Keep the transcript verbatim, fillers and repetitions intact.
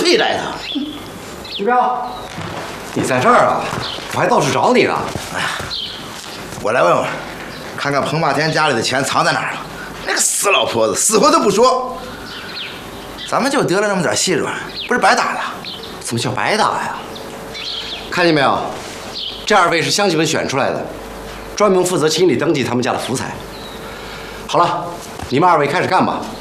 里来的。 金彪，你在这儿啊？我还到处找你呢。 哎呀，我来问问，看看彭霸天家里的钱藏在哪儿了。那个死老婆子，死活都不说。咱们就得了那么点细软，不是白打了？ 怎么叫白打呀？看见没有？这二位是乡亲们选出来的，专门负责清理登记他们家的福财。好了，你们二位开始干吧。